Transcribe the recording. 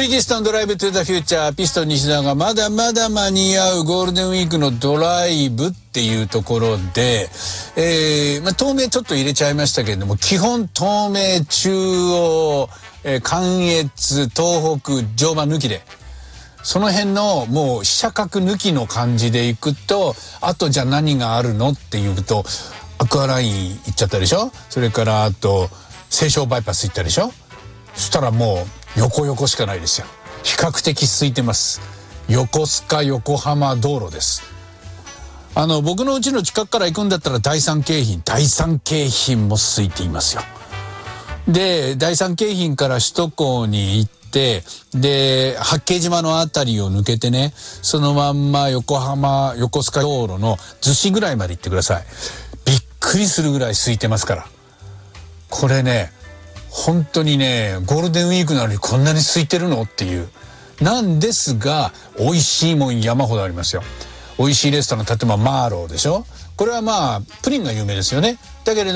リーディストンドライブトゥザフューチャー、ピストン西田がまだまだ間に合うゴールデンウィークのドライブっていうところで、東名ちょっと入れちゃいましたけれども、基本東名、中央、関越、東北、常磐抜きで、その辺のもう飛車角抜きの感じでいくと、あとじゃあ何があるのっていうと、アクアライン行っちゃったでしょ。それからあと西湘バイパス行ったでしょ。そしたらもう横しかないですよ。比較的空いてます。横須賀横浜道路です。僕の家の近くから行くんだったら第三京浜も空いていますよ。で、第三京浜から首都高に行って、で、八景島のあたりを抜けてね、そのまんま横須賀道路の逗子ぐらいまで行ってください。びっくりするぐらい空いてますから。これね、本当にね、ゴールデンウィークなのにこんなに空いてるのっていう。なんですが、美味しいもん山ほどありますよ。美味しいレストラン、例えばマーローでしょ。これはまあプリンが有名ですよね。だけれど